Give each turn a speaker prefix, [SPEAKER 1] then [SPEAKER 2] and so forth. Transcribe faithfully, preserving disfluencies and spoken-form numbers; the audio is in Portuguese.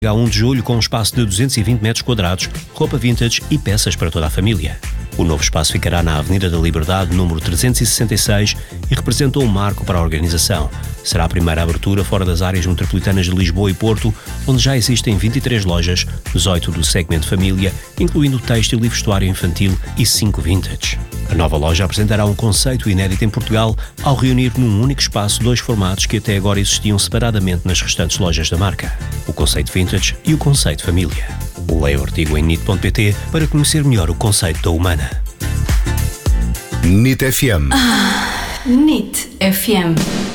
[SPEAKER 1] A um de julho, com um espaço de duzentos e vinte metros quadrados, roupa vintage e peças para toda a família. O novo espaço ficará na Avenida da Liberdade, número trezentos e sessenta e seis, e representa um marco para a organização. Será a primeira abertura fora das áreas metropolitanas de Lisboa e Porto, onde já existem vinte e três lojas, dezoito do segmento família, incluindo têxtil e vestuário infantil, e cinco vintage. A nova loja apresentará um conceito inédito em Portugal ao reunir num único espaço dois formatos que até agora existiam separadamente nas restantes lojas da marca: o conceito vintage e o conceito família. Leia o artigo em N I T ponto P T para conhecer melhor o conceito da Humana.
[SPEAKER 2] N I T F M.
[SPEAKER 3] Ah, N I T F M.